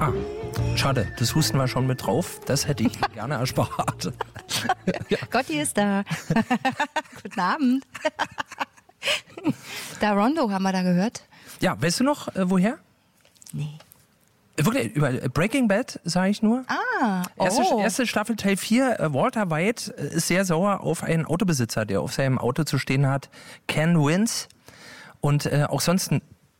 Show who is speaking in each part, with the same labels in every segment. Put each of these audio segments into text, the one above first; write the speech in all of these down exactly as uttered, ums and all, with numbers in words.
Speaker 1: Ah, schade, das Husten war schon mit drauf. Das hätte ich gerne erspart.
Speaker 2: Ja. Gotti ist da. Guten Abend. Da Rondo haben wir da gehört.
Speaker 1: Ja, weißt du noch, äh, woher?
Speaker 2: Nee.
Speaker 1: Wirklich, über Breaking Bad, sage ich nur.
Speaker 2: Ah, oh.
Speaker 1: Erste, erste Staffel, Teil vier, äh, Walter White äh, ist sehr sauer auf einen Autobesitzer, der auf seinem Auto zu stehen hat, Ken Wins. Und äh, auch sonst,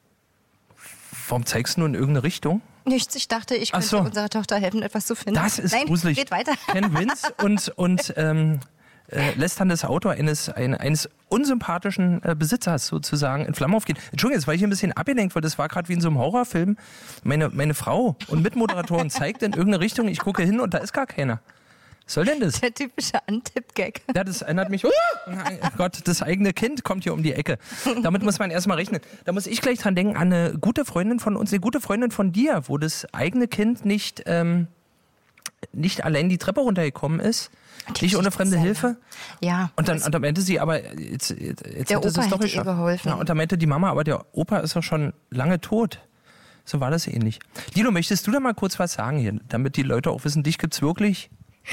Speaker 1: warum zeigst du nur in irgendeine Richtung?
Speaker 2: Nichts, ich dachte, ich könnte
Speaker 1: so.
Speaker 2: unserer Tochter helfen, etwas zu finden.
Speaker 1: Das ist
Speaker 2: Nein,
Speaker 1: gruselig.
Speaker 2: Geht weiter.
Speaker 1: Ken Wins und, und ähm, äh, lässt dann das Auto eines, ein, eines unsympathischen äh, Besitzers sozusagen in Flammen aufgehen. Entschuldigung, jetzt war ich ein bisschen abgelenkt, weil das war gerade wie in so einem Horrorfilm. Meine, meine Frau und Mitmoderatorin zeigt in irgendeine Richtung, ich gucke hin und da ist gar keiner. Was soll denn das?
Speaker 2: Der typische Antipp-Gag.
Speaker 1: Ja, das erinnert mich, oh Gott, das eigene Kind kommt hier um die Ecke. Damit muss man erstmal rechnen. Da muss ich gleich dran denken an eine gute Freundin von uns, eine gute Freundin von dir, wo das eigene Kind nicht, ähm, nicht allein die Treppe runtergekommen ist.
Speaker 2: Die
Speaker 1: Nicht ohne
Speaker 2: Geschichte
Speaker 1: fremde
Speaker 2: ist
Speaker 1: Hilfe.
Speaker 2: Ja.
Speaker 1: Und dann und am Ende sie aber, jetzt, jetzt
Speaker 2: Der
Speaker 1: hat es
Speaker 2: Opa
Speaker 1: doch
Speaker 2: hätte ihr
Speaker 1: geschafft.
Speaker 2: geholfen.
Speaker 1: Ja, und dann meinte die Mama, aber der Opa ist doch schon lange tot. So war das ähnlich. Dino, möchtest du da mal kurz was sagen hier, damit die Leute auch wissen, dich gibt's wirklich?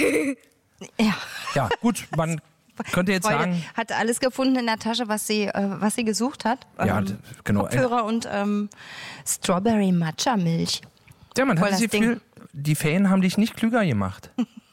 Speaker 2: Ja.
Speaker 1: Ja, gut, man könnte jetzt
Speaker 2: Freude
Speaker 1: sagen...
Speaker 2: hat alles gefunden in der Tasche, was sie, äh, was sie gesucht hat.
Speaker 1: Ja,
Speaker 2: ähm,
Speaker 1: genau.
Speaker 2: Kopfhörer und ähm, Strawberry Matcha Milch.
Speaker 1: Ja, man
Speaker 2: Voll
Speaker 1: hat das
Speaker 2: das
Speaker 1: Gefühl,
Speaker 2: Ding.
Speaker 1: die Ferien haben dich nicht klüger gemacht.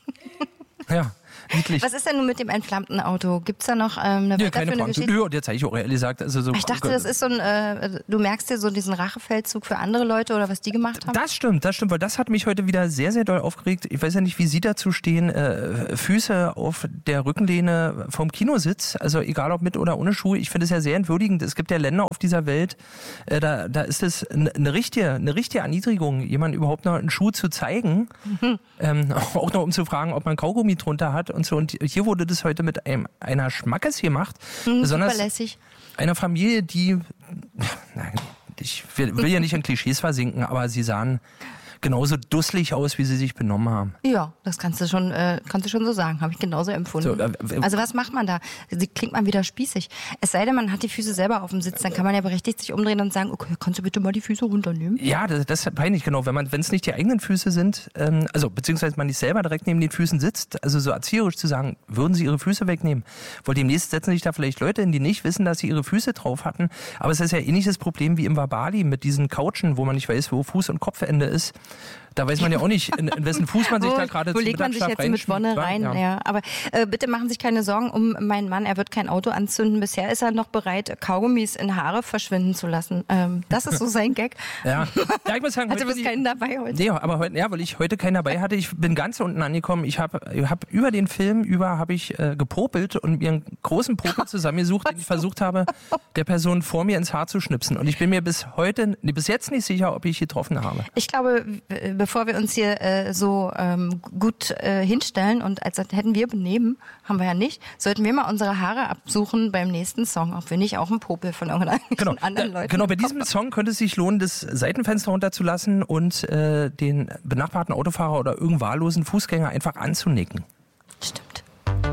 Speaker 1: Ja, niedlich.
Speaker 2: Was ist denn nun mit dem entflammten Auto? Gibt's da noch ähm, eine
Speaker 1: Nee, keine
Speaker 2: weiterführende
Speaker 1: Frage.
Speaker 2: Geschichte?
Speaker 1: Nö, und jetzt habe ich auch ehrlich gesagt, also so.
Speaker 2: Ich dachte, das ist so ein, äh, du merkst dir so diesen Rachefeldzug für andere Leute oder was die gemacht haben?
Speaker 1: Das stimmt, das stimmt, weil das hat mich heute wieder sehr, sehr doll aufgeregt. Ich weiß ja nicht, wie Sie dazu stehen. Äh, Füße auf der Rückenlehne vom Kinositz, also egal ob mit oder ohne Schuhe. Ich finde es ja sehr entwürdigend. Es gibt ja Länder auf dieser Welt, äh, da, da ist es eine richtige, eine richtige Erniedrigung, jemandem überhaupt noch einen Schuh zu zeigen. Mhm. Ähm, auch noch um zu fragen, ob man Kaugummi drunter hat und so. Und hier wurde das heute mit einem, einer Schmackes gemacht.
Speaker 2: Mhm,
Speaker 1: besonders
Speaker 2: super lässig.
Speaker 1: einer Familie, die, nein, ich will, will ja nicht in Klischees versinken, aber sie sahen genauso dusselig aus, wie sie sich benommen haben.
Speaker 2: Ja, das kannst du schon, äh, kannst du schon so sagen, habe ich genauso empfunden.
Speaker 1: So, äh,
Speaker 2: also was macht man da? Sie klingt man wieder spießig. Es sei denn, man hat die Füße selber auf dem Sitz, dann kann man ja berechtigt sich umdrehen und sagen, okay, kannst du bitte mal die Füße runternehmen?
Speaker 1: Ja, das, das ist peinlich, genau. Wenn man, wenn es nicht die eigenen Füße sind, ähm, also beziehungsweise man nicht selber direkt neben den Füßen sitzt, also so erzieherisch zu sagen, würden sie ihre Füße wegnehmen. Weil demnächst setzen sich da vielleicht Leute hin, die nicht wissen, dass sie ihre Füße drauf hatten. Aber es ist ja ähnliches Problem wie im Wabali mit diesen Couchen, wo man nicht weiß, wo Fuß- und Kopfende ist. Da weiß man ja auch nicht, in, in wessen Fuß man sich
Speaker 2: wo,
Speaker 1: da gerade
Speaker 2: Wo legt man sich jetzt mit Wonne rein? Ja. Ja. Aber äh, bitte machen Sie sich keine Sorgen um meinen Mann. Er wird kein Auto anzünden. Bisher ist er noch bereit, Kaugummis in Haare verschwinden zu lassen. Ähm, das ist so sein Gag.
Speaker 1: Ja, ja ich muss sagen,
Speaker 2: also du bist keinen dabei heute?
Speaker 1: Nee, aber heute, ja, weil ich heute keinen dabei hatte. Ich bin ganz unten angekommen. Ich habe hab über den Film über habe ich äh, gepopelt und mir einen großen Popel zusammengesucht, den ich versucht habe, der Person vor mir ins Haar zu schnipsen. Und ich bin mir bis heute, nee, bis jetzt nicht sicher, ob ich getroffen habe.
Speaker 2: Ich glaube, bevor wir uns hier äh, so ähm, gut äh, hinstellen und als hätten wir benehmen, haben wir ja nicht, sollten wir mal unsere Haare absuchen beim nächsten Song, ob wir nicht auch einen Popel von irgendeinem
Speaker 1: genau.
Speaker 2: anderen
Speaker 1: Da,
Speaker 2: Leuten
Speaker 1: Genau, bei diesem Song könnte es sich lohnen, das Seitenfenster runterzulassen und äh, den benachbarten Autofahrer oder irgendeinen wahllosen Fußgänger einfach anzunicken.